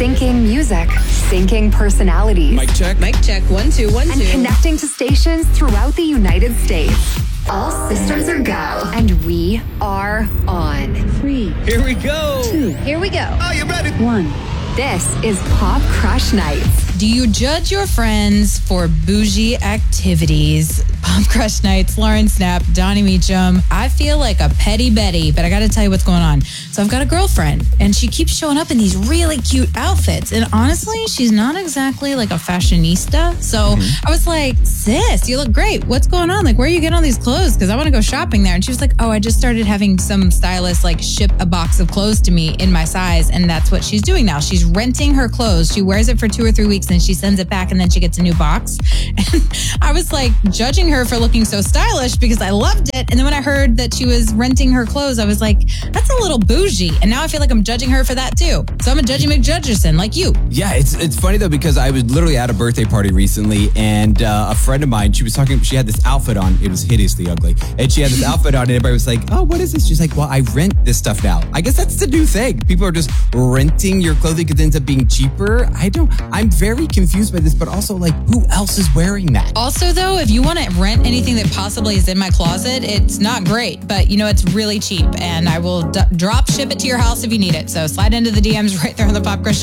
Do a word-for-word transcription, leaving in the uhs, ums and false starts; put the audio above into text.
Syncing music, syncing personalities. Mic check. Mic check. One, two, one, two. And connecting to stations throughout the United States. All systems are go. And we are on. Three. Here we go. Two. Here we go. Are you ready? One. This is Pop Crush Nights. Do you judge your friends for bougie activities? Pop Crush Nights, Lauren Snap, Donnie Meacham. I feel like a petty Betty, but I got to tell you what's going on. So I've got a girlfriend, and she keeps showing up in these really cute outfits. And honestly, she's not exactly like a fashionista. So mm-hmm. I was like, sis, you look great. What's going on? Like, where are you getting all these clothes? Because I want to go shopping there. And she was like, oh, I just started having some stylist like ship a box of clothes to me in my size. And that's what she's doing now. She's renting her clothes. She wears it for two or three weeks, and she sends it back, and then she gets a new box. And I was like judging her for looking so stylish because I loved it. And then when I heard that she was renting her clothes, I was like, that's a little bougie. And now I feel like I'm judging her for that too. So I'm a Judgy McJudgerson, like you. Yeah, it's it's funny though, because I was literally at a birthday party recently, and uh, a friend of mine, she was talking, she had this outfit on. It was hideously ugly. And she had this outfit on, and everybody was like, oh, what is this? She's like, well, I rent this stuff now. I guess that's the new thing. People are just renting your clothing because it ends up being cheaper. I don't, I'm very confused by this, but also like, who else is wearing that? Also though, if you want to rent anything that possibly is in my closet, it's not great, but you know, it's really cheap, and I will d- drop ship it to your house if you need it. So slide into the D Ms right there on the Pop Crush